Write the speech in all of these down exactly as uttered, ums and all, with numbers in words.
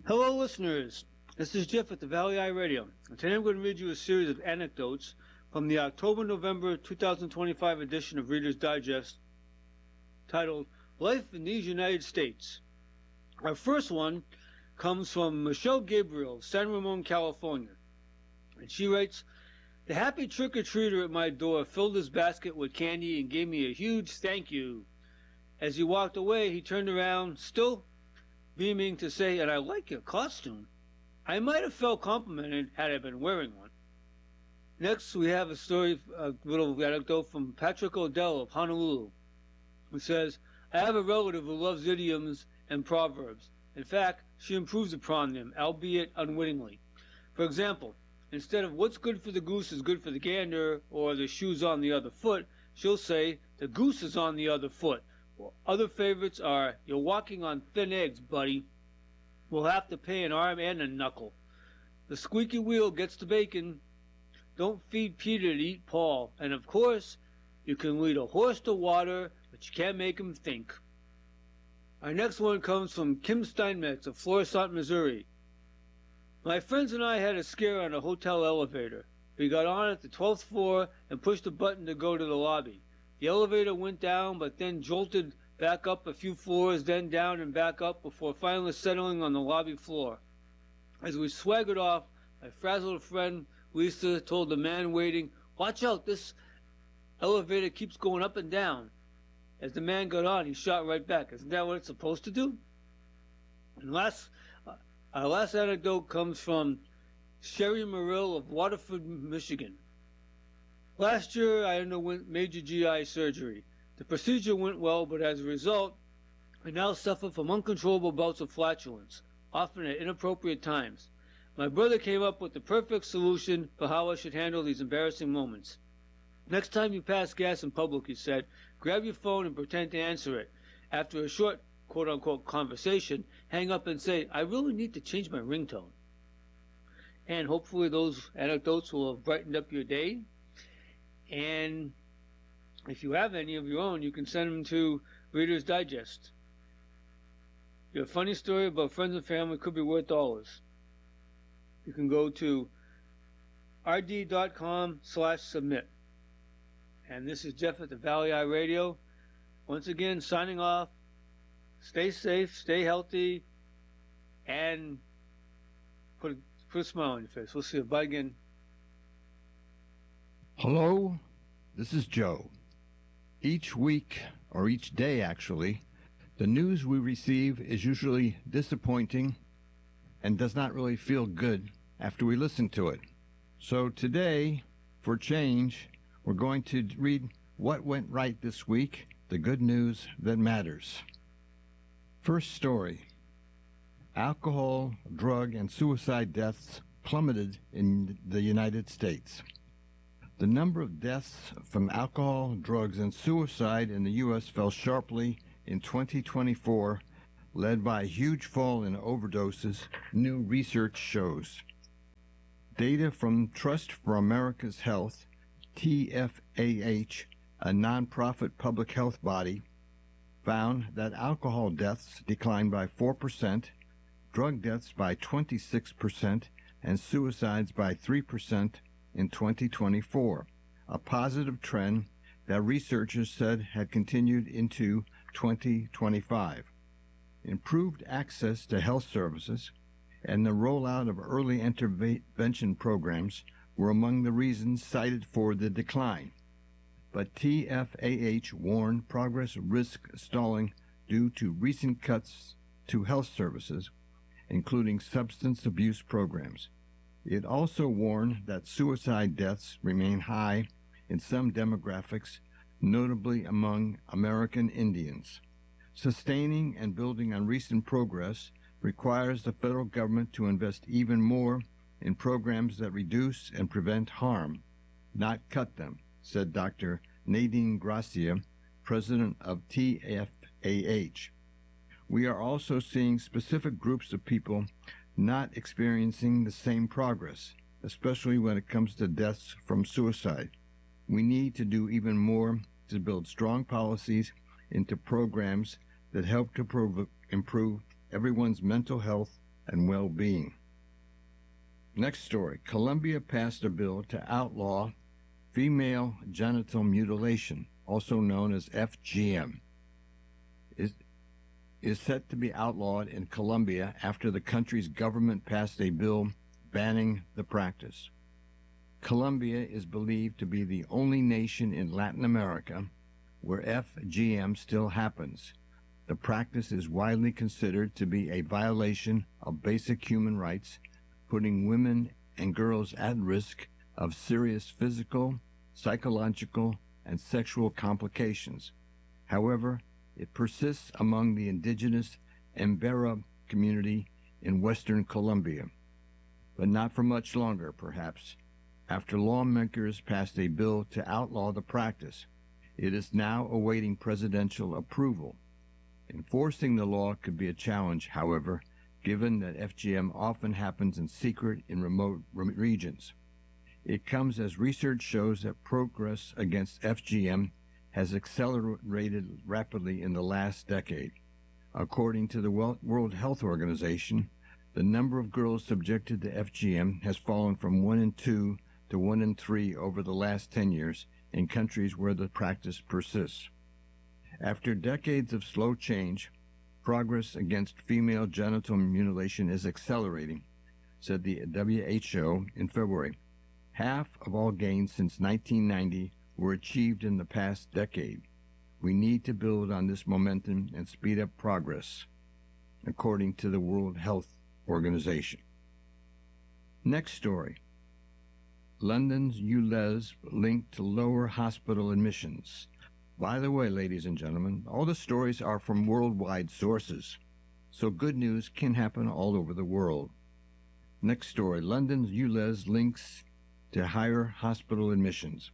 Hello, listeners. This is Jeff at the Valley Eye Radio. And today I'm going to read you a series of anecdotes from the October-November twenty twenty-five edition of Reader's Digest titled Life in these United States. Our first one comes from Michelle Gabriel of San Ramon, California. And she writes, "The happy trick-or-treater at my door filled his basket with candy and gave me a huge thank you. As he walked away, he turned around, still beaming, to say, 'And I like your costume.' I might have felt complimented had I been wearing one." Next, we have a story, a little anecdote from Patrick Odell of Honolulu, who says, "I have a relative who loves idioms and proverbs. In fact, she improves upon them, albeit unwittingly. For example, instead of 'what's good for the goose is good for the gander,' or 'the shoe's on the other foot,' she'll say, 'the goose is on the other foot.' Other favorites are, 'You're walking on thin eggs, buddy. We'll have to pay an arm and a knuckle. The squeaky wheel gets the bacon. Don't feed Peter to eat Paul.' And of course, you can lead a horse to water, but you can't make him think." Our next one comes from Kim Steinmetz of Florissant, Missouri. "My friends and I had a scare on a hotel elevator. We got on at the twelfth floor and pushed a button to go to the lobby. The elevator went down, but then jolted back up a few floors, then down and back up, before finally settling on the lobby floor. As we swaggered off, my frazzled friend Lisa told the man waiting, 'Watch out, this elevator keeps going up and down.' As the man got on, he shot right back, 'Isn't that what it's supposed to do?'" And last, uh, our last anecdote comes from Sherry Murill of Waterford, Michigan. "Last year, I underwent major G I surgery. The procedure went well, but as a result, I now suffer from uncontrollable bouts of flatulence, often at inappropriate times. My brother came up with the perfect solution for how I should handle these embarrassing moments. 'Next time you pass gas in public,' he said, 'grab your phone and pretend to answer it. After a short quote-unquote conversation, hang up and say, "I really need to change my ringtone."' And hopefully those anecdotes will have brightened up your day. And if you have any of your own, you can send them to Reader's Digest. Your funny story about friends and family could be worth dollars. You can go to rd.com slash submit. And this is Jeff at the Valley Eye Radio. Once again, signing off. Stay safe, stay healthy, and put a, put a smile on your face. We'll see you. Bye again. Hello, this is Joe. Each week, or each day actually, the news we receive is usually disappointing and does not really feel good after we listen to it. So today, for change, we're going to read what went right this week, the good news that matters. First story: alcohol, drug, and suicide deaths plummeted in the United States. The number of deaths from alcohol, drugs, and suicide in the U S fell sharply in twenty twenty-four, led by a huge fall in overdoses, new research shows. Data from Trust for America's Health, T F A H, a nonprofit public health body, found that alcohol deaths declined by four percent, drug deaths by twenty-six percent, and suicides by three percent in twenty twenty-four, a positive trend that researchers said had continued into twenty twenty-five. Improved access to health services and the rollout of early intervention programs were among the reasons cited for the decline. But T F A H warned progress risks stalling due to recent cuts to health services, including substance abuse programs. It also warned that suicide deaths remain high in some demographics, notably among American Indians. Sustaining and building on recent progress requires the federal government to invest even more in programs that reduce and prevent harm, not cut them, said Doctor Nadine Gracia, president of T F A H. We are also seeing specific groups of people not experiencing the same progress, especially when it comes to deaths from suicide. We need to do even more to build strong policies into programs that help to prov- improve everyone's mental health and well-being. Next story. Colombia passed a bill to outlaw female genital mutilation, also known as F G M. It is set to be outlawed in Colombia after the country's government passed a bill banning the practice. Colombia is believed to be the only nation in Latin America where F G M still happens. The practice is widely considered to be a violation of basic human rights, putting women and girls at risk of serious physical, psychological, and sexual complications. However, it persists among the indigenous Embera community in western Colombia, but not for much longer, perhaps. After lawmakers passed a bill to outlaw the practice, it is now awaiting presidential approval. Enforcing the law could be a challenge, however, given that F G M often happens in secret in remote regions. It comes as research shows that progress against F G M has accelerated rapidly in the last decade. According to the World Health Organization, the number of girls subjected to F G M has fallen from one in two to one in three over the last ten years in countries where the practice persists. After decades of slow change, progress against female genital mutilation is accelerating, said the W H O in February. Half of all gains since nineteen ninety were achieved in the past decade. We need to build on this momentum and speed up progress, according to the World Health Organization. Next story. London's ULEZ linked to lower hospital admissions. By the way, ladies and gentlemen, all the stories are from worldwide sources, so good news can happen all over the world. Next story. London's ULEZ links to higher hospital admissions.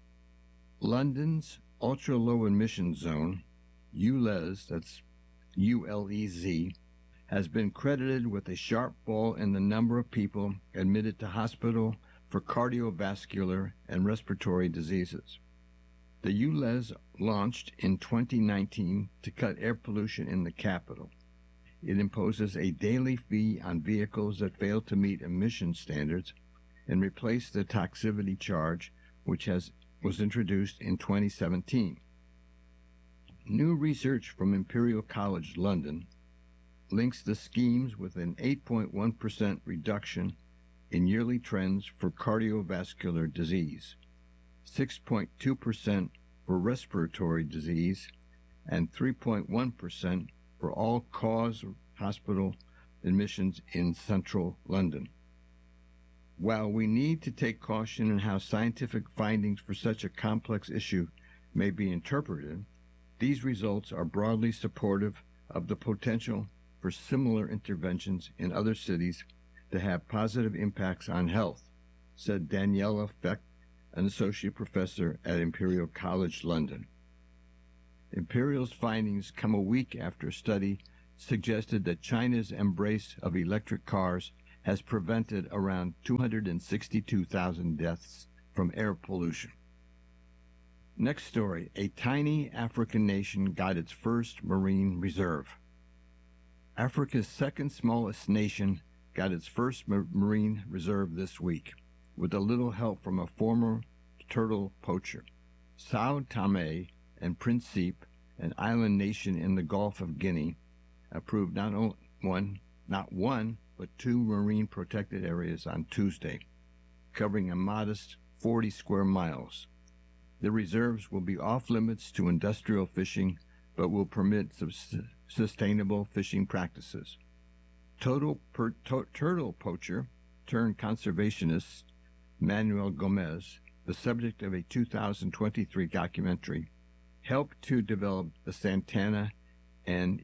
London's ultra-low admission zone, ULEZ, that's U L E Z, has been credited with a sharp fall in the number of people admitted to hospital for cardiovascular and respiratory diseases. The ULEZ launched in twenty nineteen to cut air pollution in the capital. It imposes a daily fee on vehicles that fail to meet emission standards and replaced the toxicity charge, which has was introduced in twenty seventeen. New research from Imperial College London links the schemes with an eight point one percent reduction in yearly trends for cardiovascular disease, six point two percent for respiratory disease, and three point one percent for all-cause hospital admissions in central London. While we need to take caution in how scientific findings for such a complex issue may be interpreted, these results are broadly supportive of the potential for similar interventions in other cities to have positive impacts on health, said Daniela Feck, an associate professor at Imperial College London. Imperial's findings come a week after a study suggested that China's embrace of electric cars has prevented around two hundred sixty-two thousand deaths from air pollution. Next story. A tiny African nation got its first marine reserve. Africa's second smallest nation got its first marine reserve this week, with a little help from a former turtle poacher. Sao Tome and Principe, an island nation in the Gulf of Guinea, approved not only one, not one, but two marine protected areas on Tuesday, covering a modest forty square miles. The reserves will be off limits to industrial fishing, but will permit sustainable fishing practices. Total per, to, turtle poacher turned conservationist Manuel Gomez, the subject of a two thousand twenty-three documentary, helped to develop the Santana and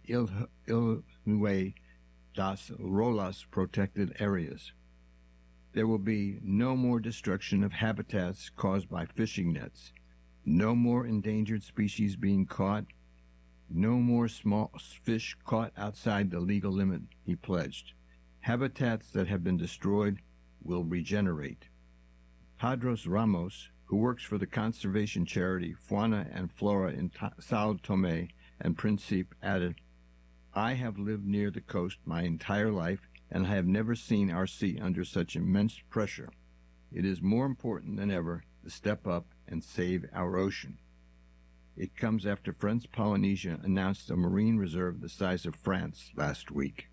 Ilha das Rolas protected areas. There will be no more destruction of habitats caused by fishing nets, no more endangered species being caught, no more small fish caught outside the legal limit, he pledged. Habitats that have been destroyed will regenerate. Padros Ramos, who works for the conservation charity Fauna and Flora in Sao Tome and Principe, added, "I have lived near the coast my entire life and I have never seen our sea under such immense pressure. It is more important than ever to step up and save our ocean. It comes after French Polynesia announced a marine reserve the size of France last week.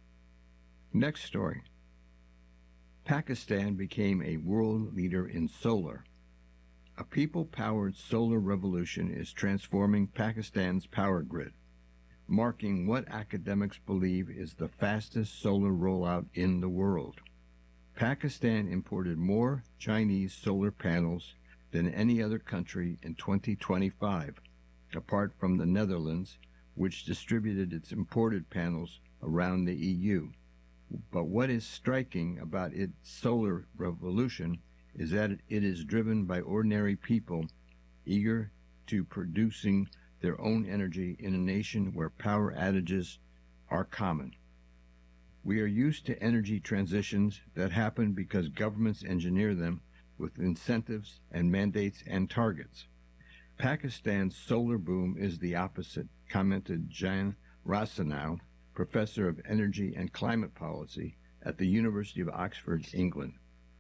Next story. Pakistan became a world leader in solar. A people-powered solar revolution is transforming Pakistan's power grid, marking what academics believe is the fastest solar rollout in the world. Pakistan imported more Chinese solar panels than any other country in twenty twenty-five, apart from the Netherlands, which distributed its imported panels around the E U. But what is striking about its solar revolution is that it is driven by ordinary people eager to producing their own energy in a nation where power outages are common. We are used to energy transitions that happen because governments engineer them with incentives and mandates and targets. Pakistan's solar boom is the opposite, commented Jan Rasanau, professor of energy and climate policy at the University of Oxford, England.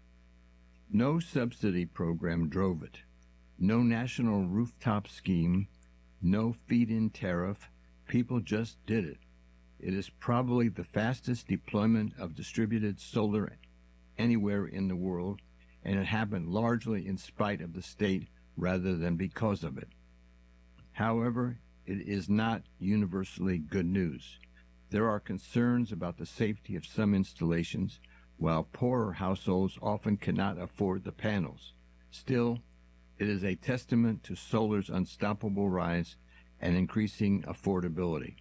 No subsidy program drove it. No national rooftop scheme. No feed-in tariff. People just did it. It is probably the fastest deployment of distributed solar anywhere in the world, and it happened largely in spite of the state rather than because of it. However, it is not universally good news. There are concerns about the safety of some installations, while poorer households often cannot afford the panels. Still, it is a testament to solar's unstoppable rise and increasing affordability.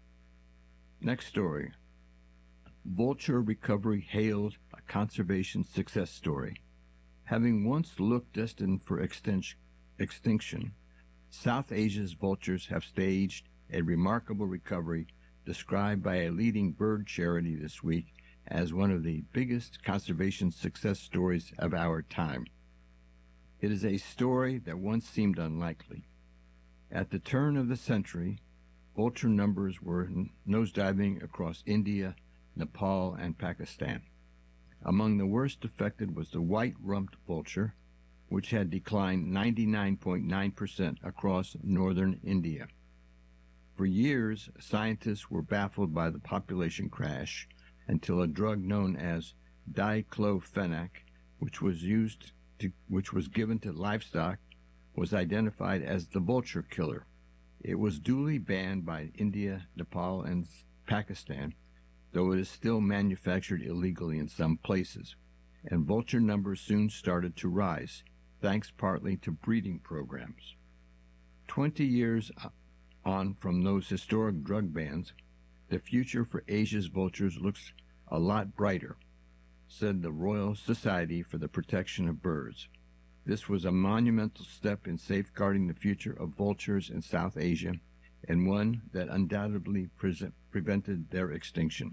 Next story. Vulture recovery hailed a conservation success story. Having once looked destined for extinction, South Asia's vultures have staged a remarkable recovery described by a leading bird charity this week as one of the biggest conservation success stories of our time. It is a story that once seemed unlikely. At the turn of the century, vulture numbers were nosediving across India, Nepal, and Pakistan. Among the worst affected was the white-rumped vulture, which had declined ninety-nine point nine percent across northern India. For years, scientists were baffled by the population crash until a drug known as diclofenac, which was used to, which was given to livestock, was identified as the vulture killer. It was duly banned by India, Nepal, and Pakistan, though it is still manufactured illegally in some places, and vulture numbers soon started to rise, thanks partly to breeding programs. Twenty years on from those historic drug bans, the future for Asia's vultures looks a lot brighter, said the Royal Society for the Protection of Birds. This was a monumental step in safeguarding the future of vultures in South Asia, and one that undoubtedly pre- prevented their extinction.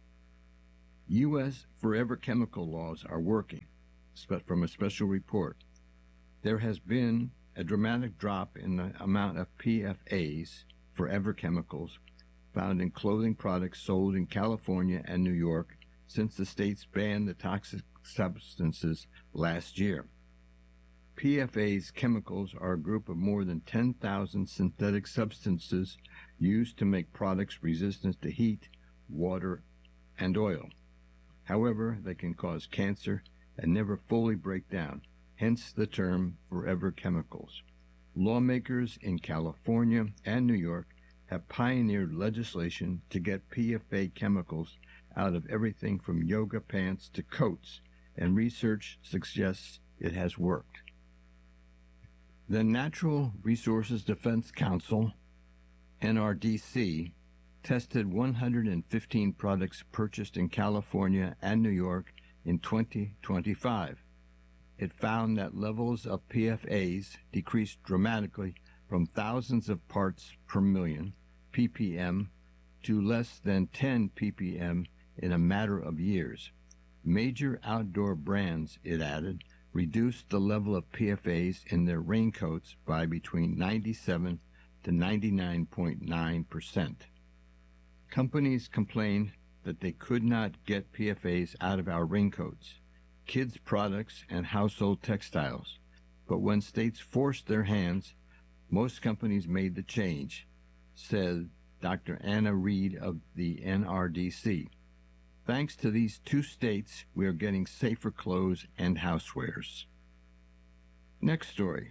U S forever chemical laws are working, from a special report. There has been a dramatic drop in the amount of P F As, forever chemicals, found in clothing products sold in California and New York since the states banned the toxic substances last year. P F As chemicals are a group of more than ten thousand synthetic substances used to make products resistant to heat, water, and oil. However, they can cause cancer and never fully break down, hence the term forever chemicals. Lawmakers in California and New York have pioneered legislation to get P F A chemicals out of everything from yoga pants to coats, and research suggests it has worked. The Natural Resources Defense Council, N R D C, tested one hundred fifteen products purchased in California and New York in twenty twenty-five. It found that levels of P F As decreased dramatically from thousands of parts per million, P P M, to less than ten P P M in a matter of years. Major outdoor brands, it added, reduced the level of P F As in their raincoats by between ninety-seven to ninety-nine point nine percent. Companies complained that they could not get P F As out of our raincoats, kids' products, and household textiles. But when states forced their hands, most companies made the change, said Doctor Anna Reed of the N R D C. Thanks to these two states, we are getting safer clothes and housewares. Next story.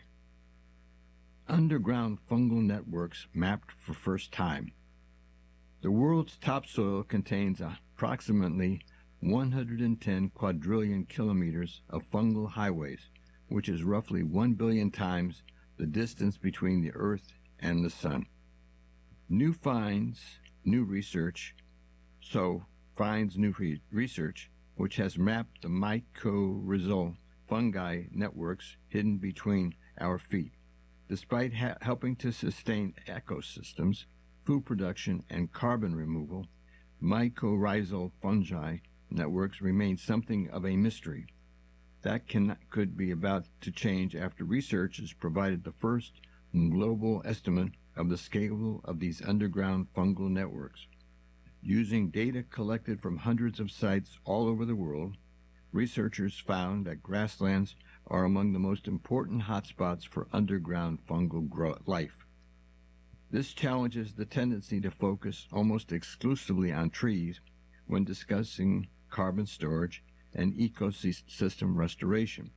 Underground fungal networks mapped for first time. The world's topsoil contains approximately one hundred ten quadrillion kilometers of fungal highways, which is roughly one billion times the distance between the Earth and the Sun. New finds, new research, so finds new re- research, which has mapped the mycorrhizal fungi networks hidden between our feet. Despite ha- helping to sustain ecosystems, food production, and carbon removal, mycorrhizal fungi networks remain something of a mystery. That can, could be about to change after researchers provided the first global estimate of the scale of these underground fungal networks. Using data collected from hundreds of sites all over the world, researchers found that grasslands are among the most important hotspots for underground fungal grow- life. This challenges the tendency to focus almost exclusively on trees when discussing carbon storage and ecosystem restoration.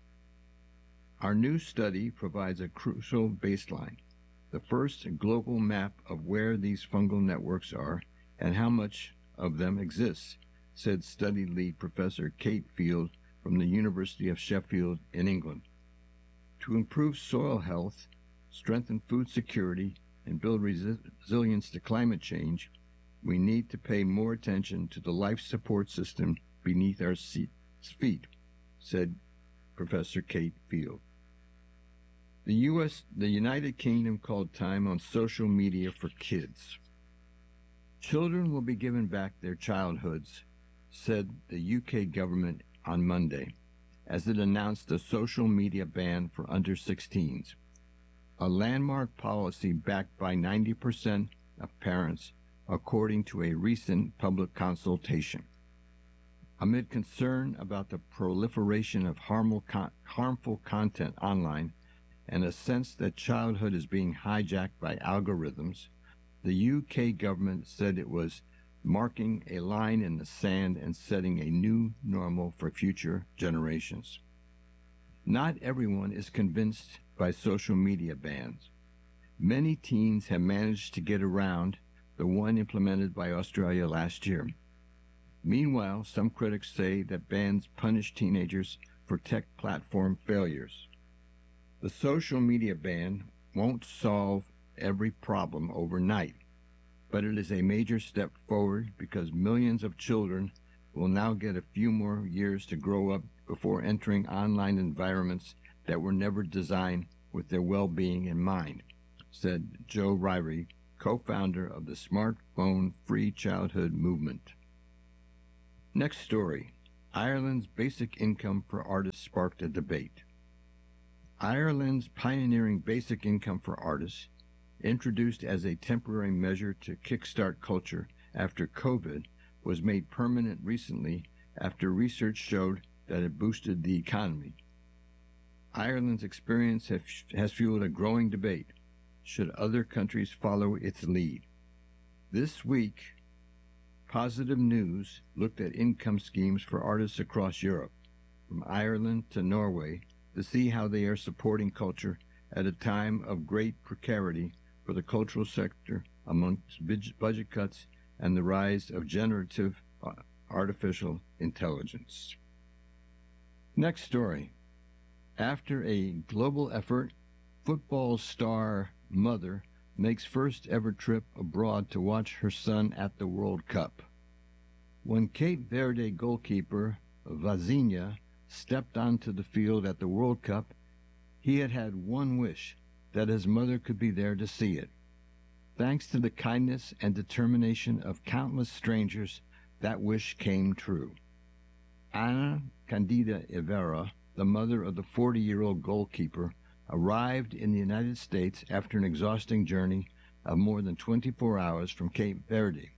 Our new study provides a crucial baseline, the first global map of where these fungal networks are and how much of them exists, said study lead Professor Kate Field from the University of Sheffield in England. To improve soil health, strengthen food security, and build resi- resilience to climate change, we need to pay more attention to the life support system beneath our feet, said Professor Kate Field. The U S, the United Kingdom called time on social media for kids. Children will be given back their childhoods, said the U K government on Monday, as it announced a social media ban for under sixteens, a landmark policy backed by ninety percent of parents, according to a recent public consultation. Amid concern about the proliferation of harmful, con- harmful content online and a sense that childhood is being hijacked by algorithms, the U K government said it was marking a line in the sand and setting a new normal for future generations. Not everyone is convinced by social media bans. Many teens have managed to get around the one implemented by Australia last year. Meanwhile, some critics say that bans punish teenagers for tech platform failures. The social media ban won't solve every problem overnight, but it is a major step forward because millions of children will now get a few more years to grow up before entering online environments that were never designed with their well-being in mind, said Joe Ryrie, co-founder of the Smartphone Free Childhood Movement. Next story. Ireland's basic income for artists sparked a debate. Ireland's pioneering basic income for artists, introduced as a temporary measure to kickstart culture after COVID, was made permanent recently after research showed that it boosted the economy. Ireland's experience has fueled a growing debate. Should other countries follow its lead? This week, Positive News looked at income schemes for artists across Europe, from Ireland to Norway, to see how they are supporting culture at a time of great precarity for the cultural sector amongst budget cuts and the rise of generative artificial intelligence. Next story. After a global effort, football star mother makes first ever trip abroad to watch her son at the World Cup. When Cape Verde goalkeeper Vazinha stepped onto the field at the World Cup, he had had one wish, that his mother could be there to see it. Thanks to the kindness and determination of countless strangers, that wish came true. Ana Candida Evera, the mother of the forty-year-old goalkeeper, arrived in the United States after an exhausting journey of more than twenty-four hours from Cape Verde.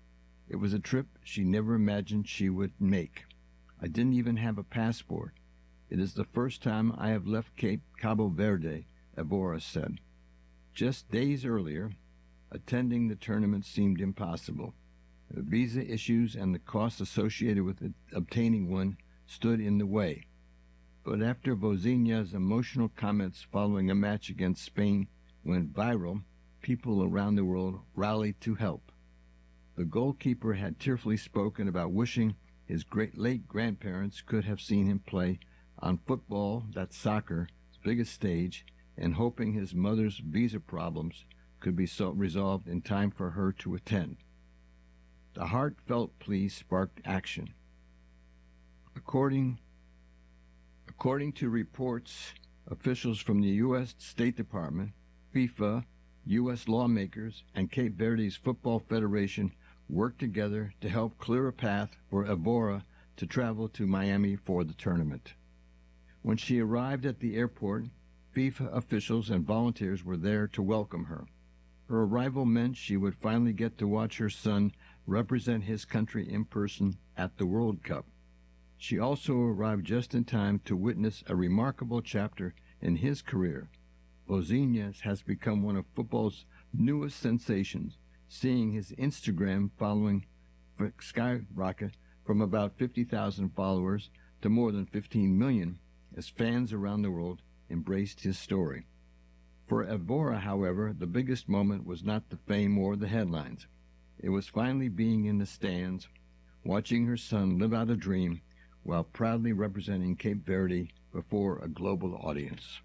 It was a trip she never imagined she would make. I didn't even have a passport. It is the first time I have left Cape Cabo Verde, Evora said. Just days earlier, attending the tournament seemed impossible. The visa issues and the costs associated with it, obtaining one stood in the way. But after Vozinha's emotional comments following a match against Spain went viral, people around the world rallied to help. The goalkeeper had tearfully spoken about wishing his great late grandparents could have seen him play on football, that's soccer's biggest stage, and hoping his mother's visa problems could be so resolved in time for her to attend. The heartfelt plea sparked action. According, according to reports, officials from the U S State Department, FIFA, U S lawmakers, and Cape Verde's Football Federation worked together to help clear a path for Evora to travel to Miami for the tournament. When she arrived at the airport, FIFA officials and volunteers were there to welcome her. Her arrival meant she would finally get to watch her son represent his country in person at the World Cup. She also arrived just in time to witness a remarkable chapter in his career. Vozinha has become one of football's newest sensations, seeing his Instagram following skyrocket from about fifty thousand followers to more than fifteen million as fans around the world embraced his story. For Evora, however, the biggest moment was not the fame or the headlines. It was finally being in the stands, watching her son live out a dream while proudly representing Cape Verde before a global audience.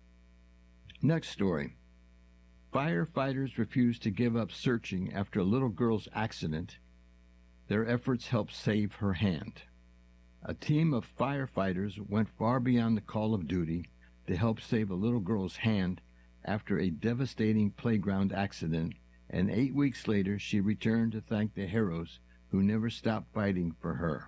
Next story. Firefighters refused to give up searching after a little girl's accident. Their efforts helped save her hand. A team of firefighters went far beyond the call of duty to help save a little girl's hand after a devastating playground accident, and eight weeks later she returned to thank the heroes who never stopped fighting for her.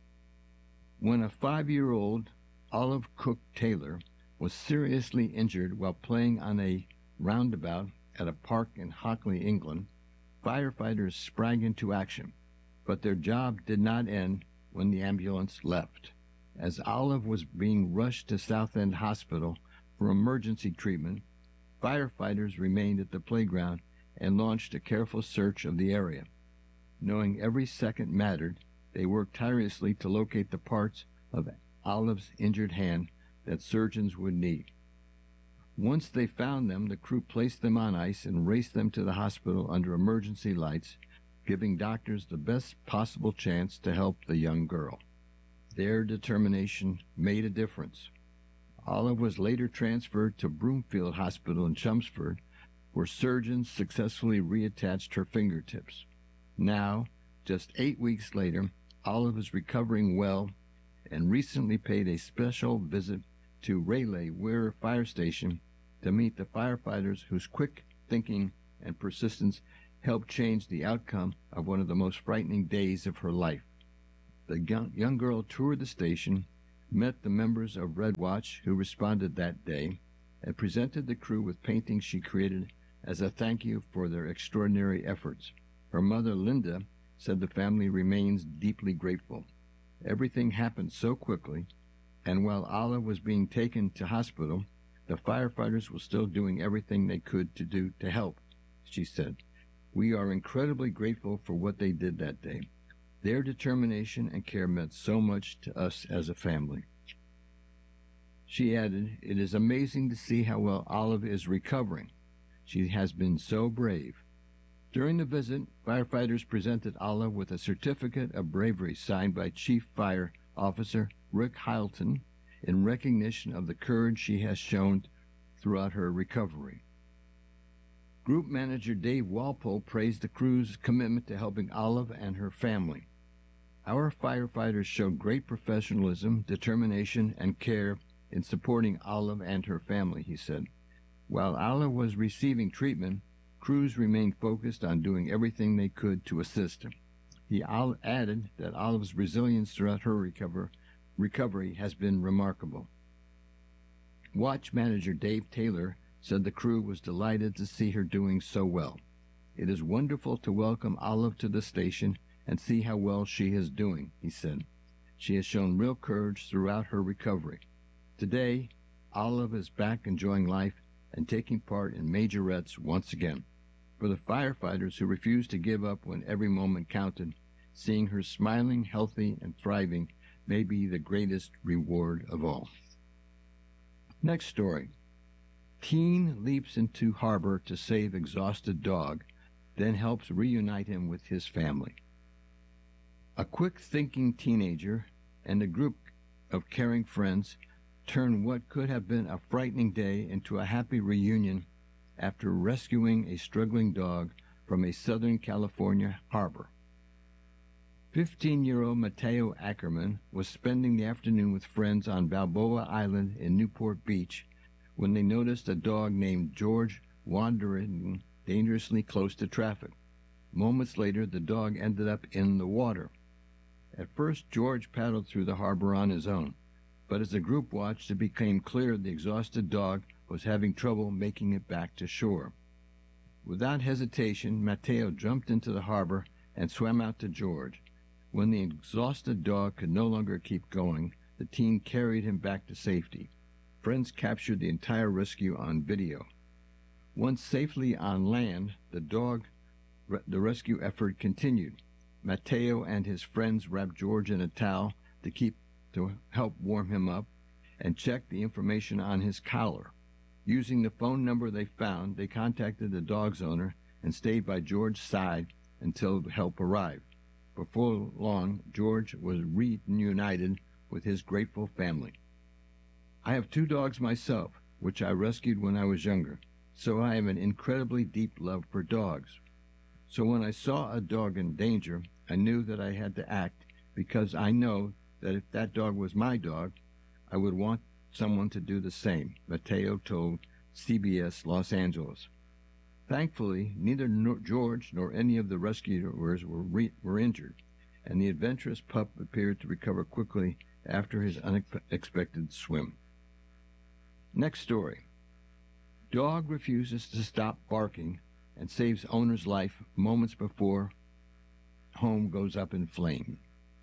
When a five-year-old Olive Cook Taylor was seriously injured while playing on a roundabout at a park in Hockley, England, firefighters sprang into action, but their job did not end when the ambulance left. As Olive was being rushed to Southend Hospital for emergency treatment, firefighters remained at the playground and launched a careful search of the area. Knowing every second mattered, they worked tirelessly to locate the parts of Olive's injured hand that surgeons would need. Once they found them, the crew placed them on ice and raced them to the hospital under emergency lights, giving doctors the best possible chance to help the young girl. Their determination made a difference. Olive was later transferred to Broomfield Hospital in Chelmsford, where surgeons successfully reattached her fingertips. Now, just eight weeks later, Olive is recovering well and recently paid a special visit to Rayleigh Weir Fire Station to meet the firefighters whose quick thinking and persistence helped change the outcome of one of the most frightening days of her life. The young, young girl toured the station, met the members of Red Watch who responded that day, and presented the crew with paintings she created as a thank you for their extraordinary efforts. Her mother, Linda, said the family remains deeply grateful. Everything happened so quickly, and while Olive was being taken to hospital, the firefighters were still doing everything they could to do to help, she said. We are incredibly grateful for what they did that day. Their determination and care meant so much to us as a family. She added, it is amazing to see how well Olive is recovering. She has been so brave. During the visit, firefighters presented Olive with a certificate of bravery signed by Chief Fire Officer Rick Hylton in recognition of the courage she has shown throughout her recovery. Group manager Dave Walpole praised the crew's commitment to helping Olive and her family. Our firefighters showed great professionalism, determination, and care in supporting Olive and her family, he said. While Olive was receiving treatment, crews remained focused on doing everything they could to assist him. He added that Olive's resilience throughout her recover, recovery has been remarkable. Watch manager Dave Taylor said the crew was delighted to see her doing so well. It is wonderful to welcome Olive to the station and see how well she is doing," he said. "She has shown real courage throughout her recovery. Today, Olive is back enjoying life and taking part in majorettes once again." For the firefighters who refused to give up when every moment counted, seeing her smiling, healthy, and thriving may be the greatest reward of all. Next story. Teen leaps into harbor to save exhausted dog, then helps reunite him with his family. A quick-thinking teenager and a group of caring friends turn what could have been a frightening day into a happy reunion after rescuing a struggling dog from a Southern California harbor. fifteen-year-old Mateo Ackerman was spending the afternoon with friends on Balboa Island in Newport Beach when they noticed a dog named George wandering dangerously close to traffic. Moments later, the dog ended up in the water. At first, George paddled through the harbor on his own, but as the group watched, it became clear the exhausted dog was having trouble making it back to shore. Without hesitation, Mateo jumped into the harbor and swam out to George. When the exhausted dog could no longer keep going, the teen carried him back to safety. Friends captured the entire rescue on video. Once safely on land, the dog, the rescue effort continued. Mateo and his friends wrapped George in a towel to keep to help warm him up and checked the information on his collar. Using the phone number they found, they contacted the dog's owner and stayed by George's side until help arrived. Before long, George was reunited with his grateful family. "I have two dogs myself, which I rescued when I was younger, so I have an incredibly deep love for dogs. So when I saw a dog in danger, I knew that I had to act because I know that if that dog was my dog, I would want someone to do the same," Mateo told C B S Los Angeles. Thankfully, neither George nor any of the rescuers were, re- were injured, and the adventurous pup appeared to recover quickly after his unexpected swim. Next story. Dog refuses to stop barking and saves owner's life moments before home goes up in flames.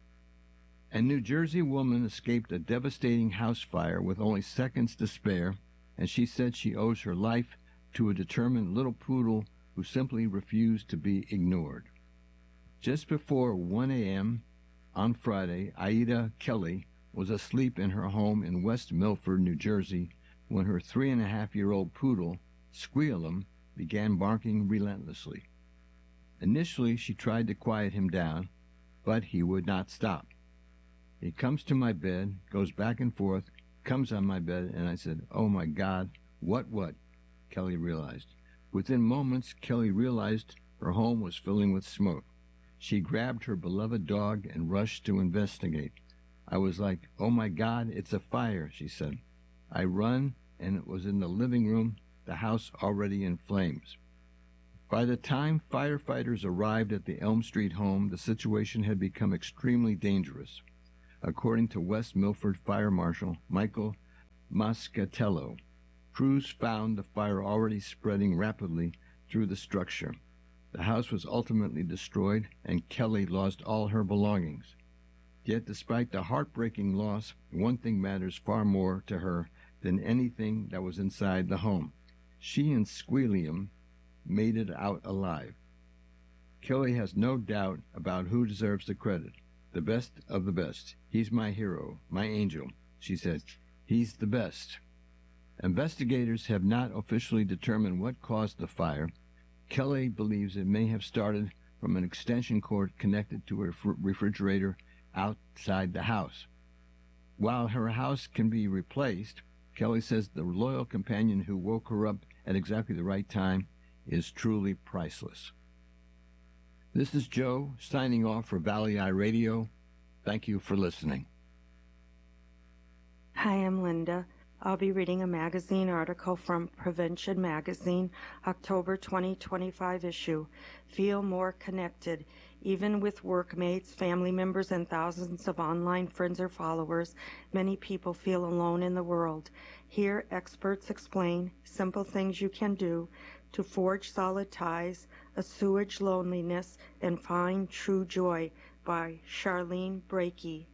A New Jersey woman escaped a devastating house fire with only seconds to spare, and she said she owes her life to a determined little poodle who simply refused to be ignored. Just before one a.m. on Friday, Aida Kelly was asleep in her home in West Milford, New Jersey, when her three-and-a-half-year-old poodle, Squealum, began barking relentlessly. Initially, she tried to quiet him down, but he would not stop. He comes to my bed, goes back and forth, comes on my bed, and I said, "Oh my God, what, what?" Kelly realized. Within moments, Kelly realized her home was filling with smoke. She grabbed her beloved dog and rushed to investigate. I was like, "Oh my God, it's a fire," she said. I run, and it was in the living room, the house already in flames. By the time firefighters arrived at the Elm Street home, the situation had become extremely dangerous. According to West Milford Fire Marshal Michael Mascatello, crews found the fire already spreading rapidly through the structure. The house was ultimately destroyed, and Kelly lost all her belongings. Yet despite the heartbreaking loss, one thing matters far more to her than anything that was inside the home. She and Squealum made it out alive. Kelly has no doubt about who deserves the credit. The best of the best. He's my hero, my angel, she said. He's the best. Investigators have not officially determined what caused the fire. Kelly believes it may have started from an extension cord connected to a refrigerator outside the house. While her house can be replaced, Kelly says the loyal companion who woke her up at exactly the right time is truly priceless. This is Joe, signing off for Valley Eye Radio. Thank you for listening. Hi, I'm Linda. I'll be reading a magazine article from Prevention Magazine, October twenty twenty-five issue. Feel more connected. Even with workmates, family members, and thousands of online friends or followers, many people feel alone in the world. Here, experts explain simple things you can do to forge solid ties, Assuage Loneliness and Find True Joy by Charlene Brakey.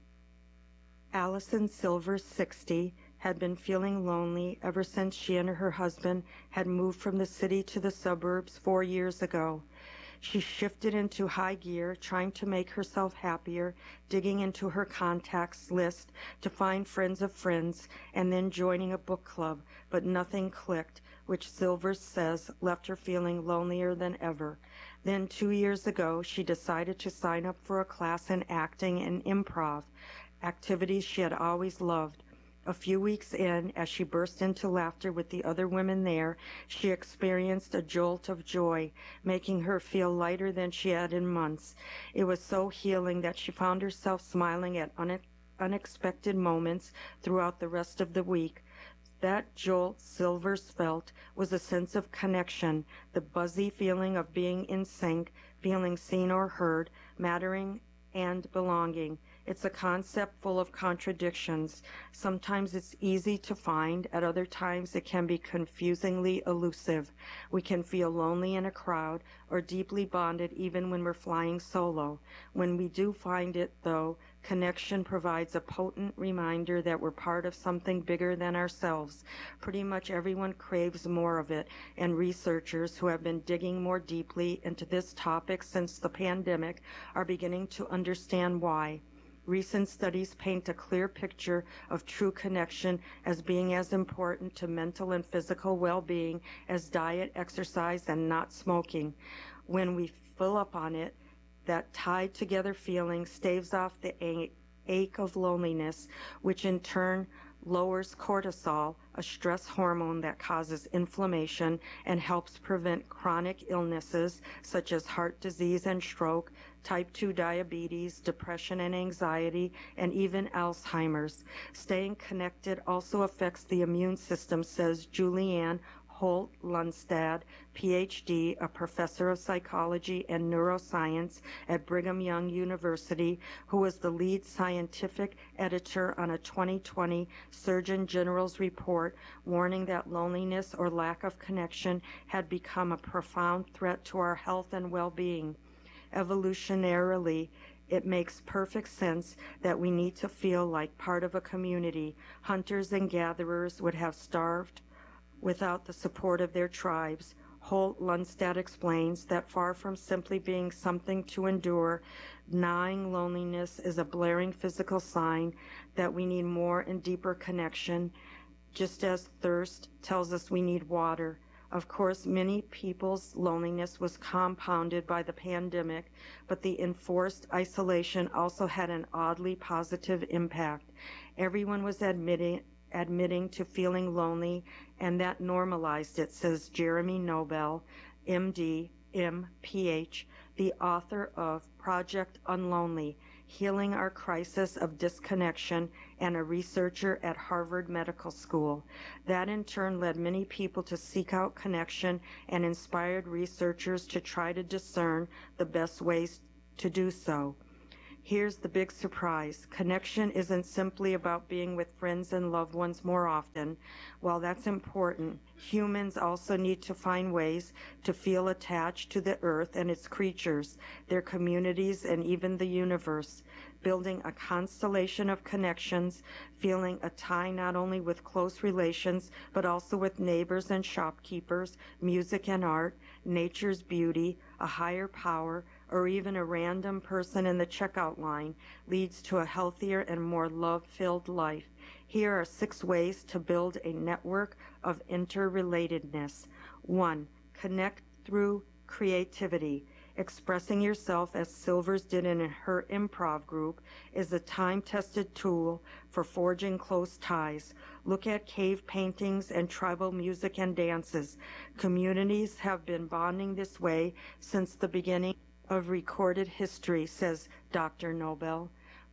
Allison Silver, sixty, had been feeling lonely ever since she and her husband had moved from the city to the suburbs four years ago. She shifted into high gear, trying to make herself happier, digging into her contacts list to find friends of friends, and then joining a book club, but nothing clicked, which Silver says left her feeling lonelier than ever. Then two years ago, she decided to sign up for a class in acting and improv, activities she had always loved. A few weeks in, as she burst into laughter with the other women there, she experienced a jolt of joy, making her feel lighter than she had in months. It was so healing that she found herself smiling at une- unexpected moments throughout the rest of the week. That jolt Silvers felt was a sense of connection, the buzzy feeling of being in sync, feeling seen or heard, mattering and belonging. It's a concept full of contradictions. Sometimes it's easy to find, at other times it can be confusingly elusive. We can feel lonely in a crowd or deeply bonded even when we're flying solo. When we do find it, though, connection provides a potent reminder that we're part of something bigger than ourselves. Pretty much everyone craves more of it, and researchers who have been digging more deeply into this topic since the pandemic are beginning to understand why. Recent studies paint a clear picture of true connection as being as important to mental and physical well-being as diet, exercise, and not smoking. When we fill up on it, that tied together feeling staves off the ache of loneliness, which in turn lowers cortisol, a stress hormone that causes inflammation and helps prevent chronic illnesses such as heart disease and stroke, type two diabetes, depression and anxiety, and even Alzheimer's. Staying connected also affects the immune system, says Julianne Holt Lundstad, P H D, a professor of psychology and neuroscience at Brigham Young University, who was the lead scientific editor on a twenty twenty Surgeon General's report warning that loneliness or lack of connection had become a profound threat to our health and well-being. Evolutionarily, it makes perfect sense that we need to feel like part of a community. Hunters and gatherers would have starved without the support of their tribes. Holt Lundstad explains that far from simply being something to endure, gnawing loneliness is a blaring physical sign that we need more and deeper connection, just as thirst tells us we need water. Of course, many people's loneliness was compounded by the pandemic, but the enforced isolation also had an oddly positive impact. Everyone was admitting admitting to feeling lonely, and that normalized it, says Jeremy Nobel, M D, M P H, the author of Project Unlonely, Healing Our Crisis of Disconnection, and a researcher at Harvard Medical School. That in turn led many people to seek out connection and inspired researchers to try to discern the best ways to do so. Here's the big surprise. Connection isn't simply about being with friends and loved ones more often. While that's important, humans also need to find ways to feel attached to the earth and its creatures, their communities, and even the universe. Building a constellation of connections, feeling a tie not only with close relations, but also with neighbors and shopkeepers, music and art, nature's beauty, a higher power, or even a random person in the checkout line leads to a healthier and more love-filled life. Here are six ways to build a network of interrelatedness. One, connect through creativity. Expressing yourself, as Silvers did in her improv group, is a time-tested tool for forging close ties. Look at cave paintings and tribal music and dances. Communities have been bonding this way since the beginning of recorded history, says Doctor Nobel,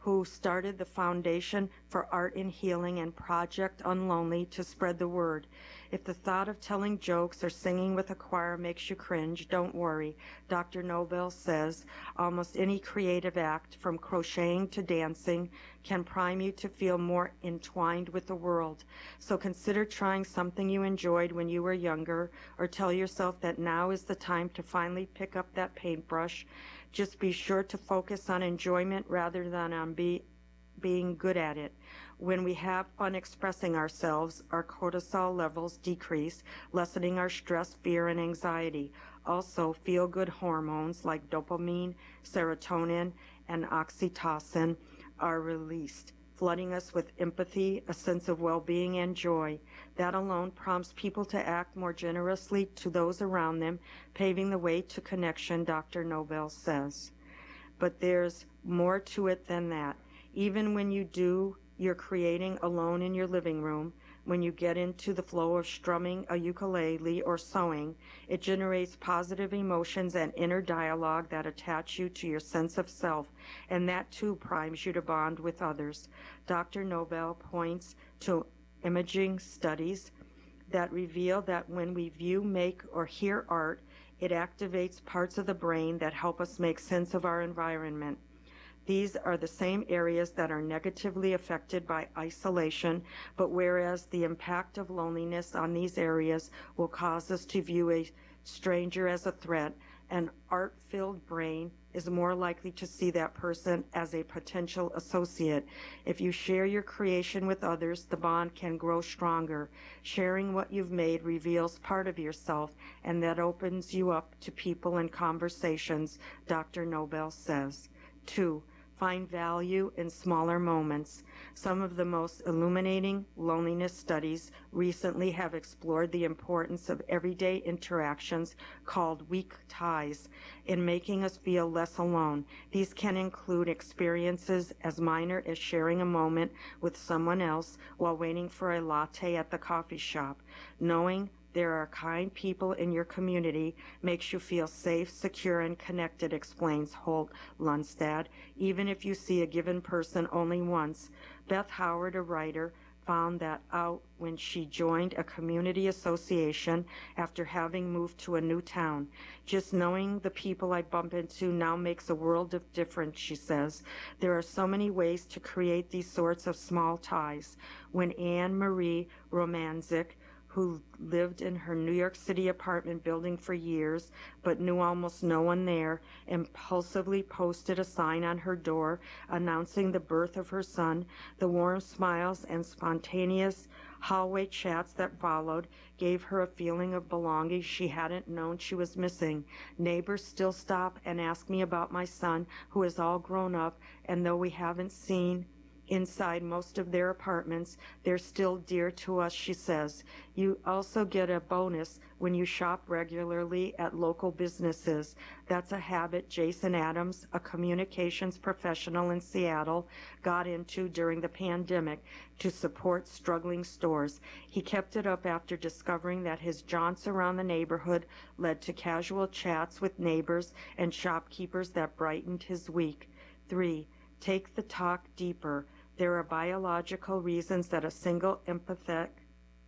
who started the Foundation for Art in Healing and Project Unlonely to spread the word. If the thought of telling jokes or singing with a choir makes you cringe, don't worry. Doctor Nobel says almost any creative act, from crocheting to dancing, can prime you to feel more entwined with the world. So consider trying something you enjoyed when you were younger, or tell yourself that now is the time to finally pick up that paintbrush. Just be sure to focus on enjoyment rather than on be, being good at it. When we have fun expressing ourselves, our cortisol levels decrease, lessening our stress, fear, and anxiety. Also, feel-good hormones like dopamine, serotonin, and oxytocin are released, flooding us with empathy, a sense of well-being, and joy. That alone prompts people to act more generously to those around them, paving the way to connection, Doctor Nobel says. But there's more to it than that. Even when you do your creating alone in your living room, when you get into the flow of strumming a ukulele or sewing, it generates positive emotions and inner dialogue that attach you to your sense of self, and that too primes you to bond with others. Doctor Nobel points to imaging studies that reveal that when we view, make, or hear art, it activates parts of the brain that help us make sense of our environment. These are the same areas that are negatively affected by isolation, but whereas the impact of loneliness on these areas will cause us to view a stranger as a threat, an art-filled brain is more likely to see that person as a potential associate. If you share your creation with others, the bond can grow stronger. Sharing what you've made reveals part of yourself, and that opens you up to people and conversations, Doctor Nobel says. Two, find value in smaller moments. Some of the most illuminating loneliness studies recently have explored the importance of everyday interactions called weak ties in making us feel less alone. These can include experiences as minor as sharing a moment with someone else while waiting for a latte at the coffee shop. Knowing there are kind people in your community makes you feel safe, secure, and connected, explains Holt Lundstad. Even if you see a given person only once, Beth Howard, a writer, found that out when she joined a community association after having moved to a new town. Just knowing the people I bump into now makes a world of difference, she says. There are so many ways to create these sorts of small ties. When Anne Marie Romanzik, who lived in her New York City apartment building for years but knew almost no one there, impulsively posted a sign on her door announcing the birth of her son, the warm smiles and spontaneous hallway chats that followed gave her a feeling of belonging she hadn't known she was missing. Neighbors still stop and ask me about my son, who is all grown up, and though we haven't seen inside most of their apartments, they're still dear to us, she says. You also get a bonus when you shop regularly at local businesses. That's a habit Jason Adams, a communications professional in Seattle, got into during the pandemic to support struggling stores. He kept it up after discovering that his jaunts around the neighborhood led to casual chats with neighbors and shopkeepers that brightened his week. Three, take the talk deeper. There are biological reasons that a single empathic,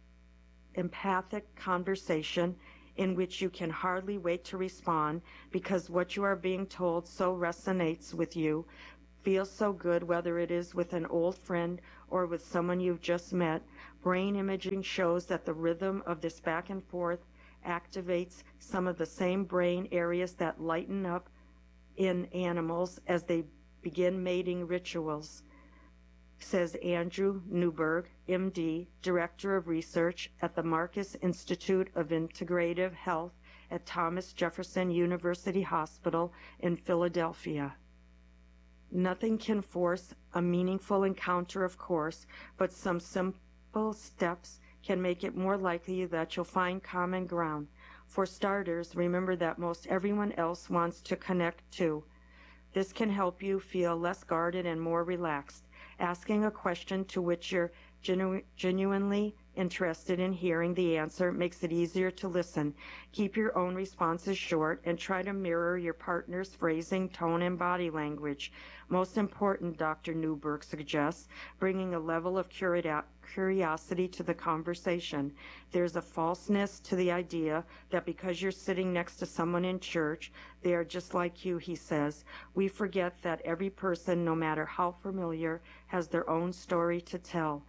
empathic conversation in which you can hardly wait to respond because what you are being told so resonates with you, feels so good, whether it is with an old friend or with someone you've just met. Brain imaging shows that the rhythm of this back and forth activates some of the same brain areas that lighten up in animals as they begin mating rituals, says Andrew Newberg, M D, Director of Research at the Marcus Institute of Integrative Health at Thomas Jefferson University Hospital in Philadelphia. Nothing can force a meaningful encounter, of course, but some simple steps can make it more likely that you'll find common ground. For starters, remember that most everyone else wants to connect too. This can help you feel less guarded and more relaxed. Asking a question to which you're genu genuinely interested in hearing the answer makes it easier to listen. Keep your own responses short and try to mirror your partner's phrasing, tone, and body language. Most important, Doctor Newberg suggests, bringing a level of curio- curiosity to the conversation. There's a falseness to the idea that because you're sitting next to someone in church, they are just like you, he says. We forget that every person, no matter how familiar, has their own story to tell.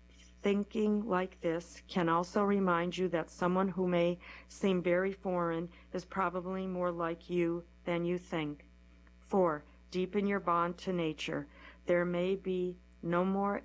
Thinking like this can also remind you that someone who may seem very foreign is probably more like you than you think. Four, deepen your bond to nature. There may be no more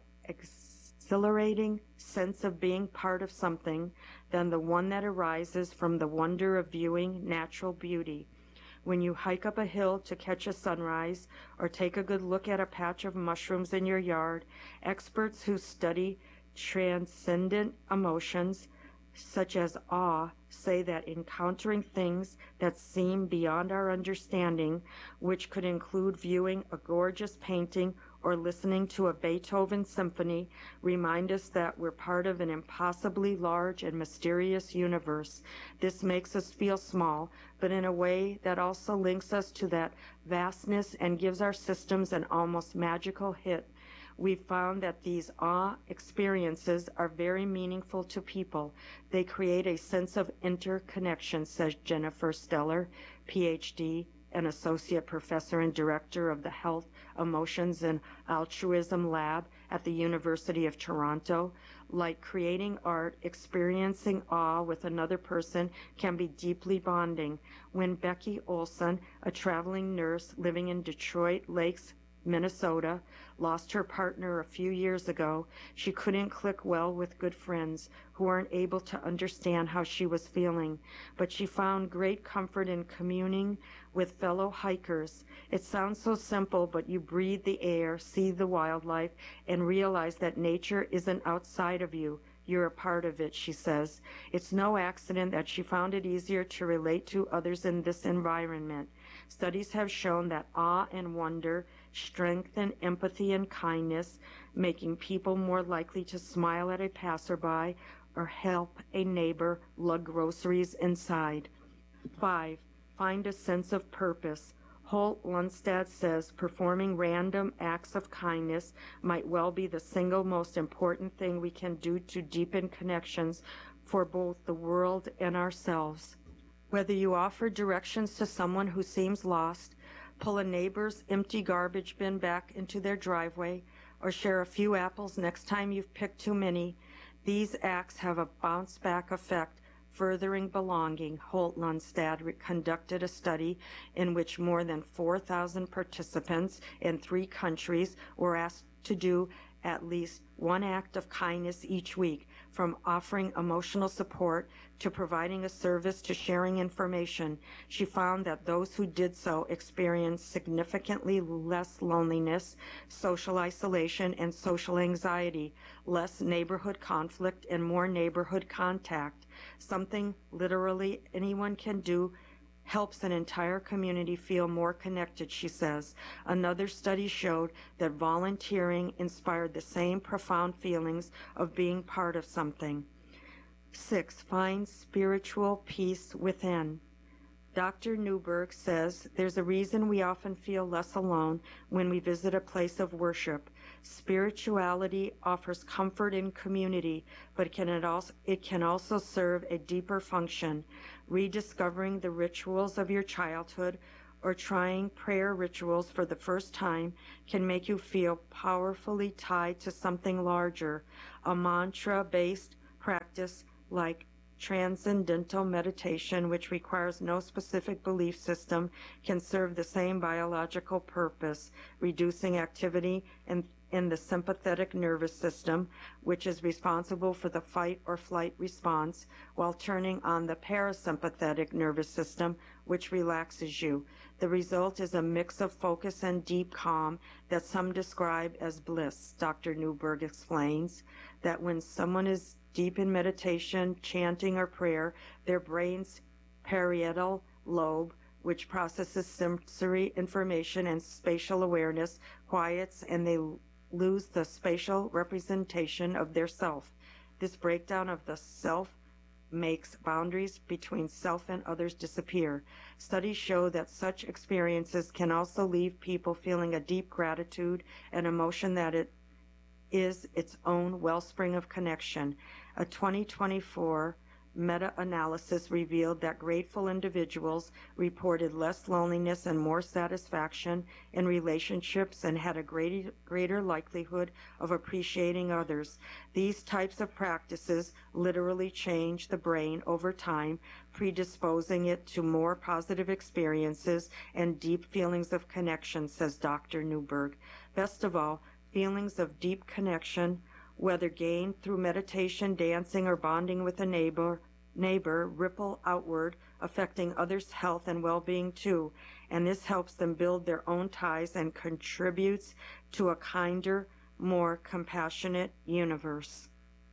exhilarating sense of being part of something than the one that arises from the wonder of viewing natural beauty. When you hike up a hill to catch a sunrise or take a good look at a patch of mushrooms in your yard, experts who study transcendent emotions, such as awe, say that encountering things that seem beyond our understanding, which could include viewing a gorgeous painting or listening to a Beethoven symphony, remind us that we're part of an impossibly large and mysterious universe. This makes us feel small, but in a way that also links us to that vastness and gives our systems an almost magical hit. We've found that these awe experiences are very meaningful to people. They create a sense of interconnection, says Jennifer Steller, P H D, an associate professor and director of the Health, Emotions, and Altruism Lab at the University of Toronto. Like creating art, experiencing awe with another person can be deeply bonding. When Becky Olson, a traveling nurse living in Detroit Lakes, Minnesota, lost her partner a few years ago, she couldn't click well with good friends who weren't able to understand how she was feeling, but she found great comfort in communing with fellow hikers. It sounds so simple, but you breathe the air, see the wildlife, and realize that nature isn't outside of you. You're a part of it, she says. It's no accident that she found it easier to relate to others in this environment. Studies have shown that awe and wonder strengthen empathy and kindness, making people more likely to smile at a passerby or help a neighbor lug groceries inside. Five, find a sense of purpose. Holt Lundstad says performing random acts of kindness might well be the single most important thing we can do to deepen connections for both the world and ourselves. Whether you offer directions to someone who seems lost, pull a neighbor's empty garbage bin back into their driveway, or share a few apples next time you've picked too many, these acts have a bounce-back effect, furthering belonging. Holt Lundstad conducted a study in which more than four thousand participants in three countries were asked to do at least one act of kindness each week, from offering emotional support to providing a service to sharing information. She found that those who did so experienced significantly less loneliness, social isolation, and social anxiety, less neighborhood conflict, and more neighborhood contact. Something literally anyone can do helps an entire community feel more connected, she says. Another study showed that volunteering inspired the same profound feelings of being part of something. Six, find spiritual peace within. Doctor Newberg says there's a reason we often feel less alone when we visit a place of worship. Spirituality offers comfort in community, but it can, it also, it can also serve a deeper function. Rediscovering the rituals of your childhood or trying prayer rituals for the first time can make you feel powerfully tied to something larger. A mantra-based practice like transcendental meditation, which requires no specific belief system, can serve the same biological purpose, reducing activity in, in the sympathetic nervous system, which is responsible for the fight or flight response, while turning on the parasympathetic nervous system, which relaxes you. The result is a mix of focus and deep calm that some describe as bliss. Doctor Newberg explains that when someone is deep in meditation, chanting, or prayer, their brain's parietal lobe, which processes sensory information and spatial awareness, quiets, and they lose the spatial representation of their self. This breakdown of the self makes boundaries between self and others disappear. Studies show that such experiences can also leave people feeling a deep gratitude and emotion that it is its own wellspring of connection. A twenty twenty-four meta-analysis revealed that grateful individuals reported less loneliness and more satisfaction in relationships and had a greater, greater likelihood of appreciating others. These types of practices literally change the brain over time, predisposing it to more positive experiences and deep feelings of connection, says Doctor Newberg. Best of all, feelings of deep connection, whether gained through meditation, dancing, or bonding with a neighbor, neighbor ripple outward, affecting others' health and well-being too, and this helps them build their own ties and contributes to a kinder, more compassionate universe.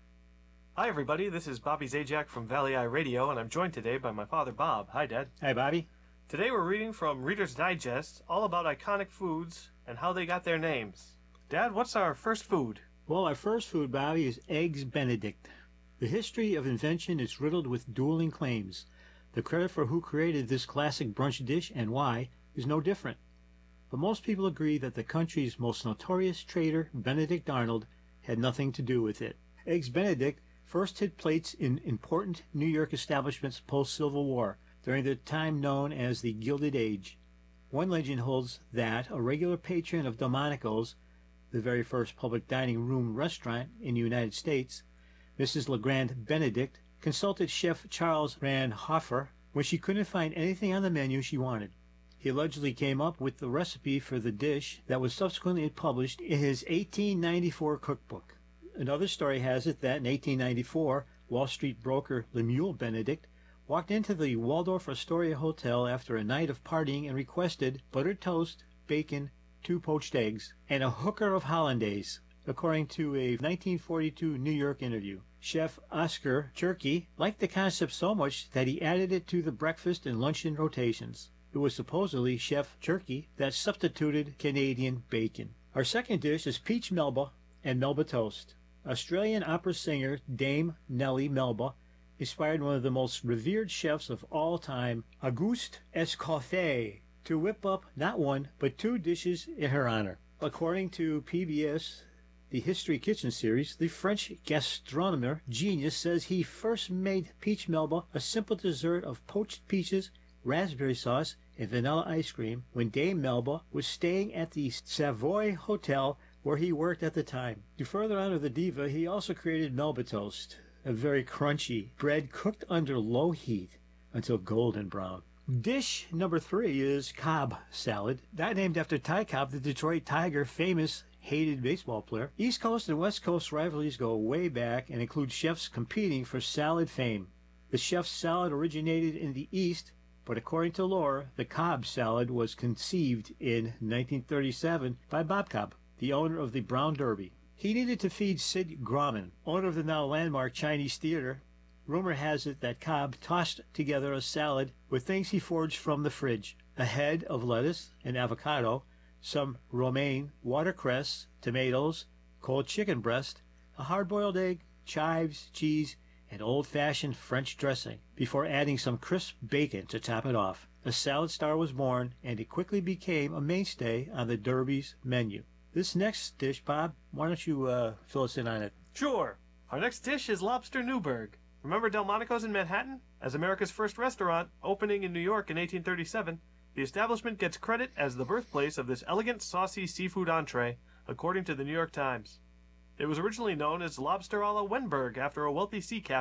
Hi everybody, this is Bobby Zajac from Valley Eye Radio, and I'm joined today by my father Bob. Hi Dad. Hi Bobby. Today we're reading from Reader's Digest, all about iconic foods and how they got their names. Dad, what's our first food? Well, our first food, Bobby, is Eggs Benedict. The history of invention is riddled with dueling claims. The credit for who created this classic brunch dish and why is no different. But most people agree that the country's most notorious traitor, Benedict Arnold, had nothing to do with it. Eggs Benedict first hit plates in important New York establishments post-Civil War, during the time known as the Gilded Age. One legend holds that a regular patron of Delmonico's, the very first public dining room restaurant in the United States, Missus LeGrand Benedict, consulted Chef Charles Ranhofer when she couldn't find anything on the menu she wanted. He allegedly came up with the recipe for the dish that was subsequently published in his eighteen ninety-four cookbook. Another story has it that in eighteen ninety-four, Wall Street broker Lemuel Benedict walked into the Waldorf Astoria Hotel after a night of partying and requested buttered toast, bacon, two poached eggs, and a hooker of hollandaise, according to a nineteen forty-two New York interview. Chef Oscar Cherky liked the concept so much that he added it to the breakfast and luncheon rotations. It was supposedly Chef Cherky that substituted Canadian bacon. Our second dish is Peach Melba and Melba toast. Australian opera singer Dame Nellie Melba inspired one of the most revered chefs of all time, Auguste Escoffier, to whip up not one, but two dishes in her honor. According to P B S, the History Kitchen series, the French gastronomer genius says he first made Peach Melba, a simple dessert of poached peaches, raspberry sauce, and vanilla ice cream, when Dame Melba was staying at the Savoy Hotel where he worked at the time. To further honor the diva, he also created Melba toast, a very crunchy bread cooked under low heat until golden brown. Dish number three is Cobb salad, that named after Ty Cobb, the Detroit Tiger famous hated baseball player. East Coast and West Coast rivalries go way back and include chefs competing for salad fame. The chef's salad originated in the East, but according to lore, the Cobb salad was conceived in nineteen thirty-seven by Bob Cobb, the owner of the Brown Derby. He needed to feed Sid Grauman, owner of the now landmark Chinese Theater. Rumor has it that Cobb tossed together a salad with things he foraged from the fridge: a head of lettuce, an avocado, some romaine, watercress, tomatoes, cold chicken breast, a hard-boiled egg, chives, cheese, and old-fashioned French dressing, before adding some crisp bacon to top it off. A salad star was born, and it quickly became a mainstay on the Derby's menu. This next dish, Bob, why don't you uh, fill us in on it? Sure. Our next dish is Lobster Newburg. Remember Delmonico's in Manhattan? As America's first restaurant, opening in New York in eighteen thirty-seven, the establishment gets credit as the birthplace of this elegant, saucy seafood entree, according to the New York Times. It was originally known as Lobster a la Wenberg after a wealthy sea captain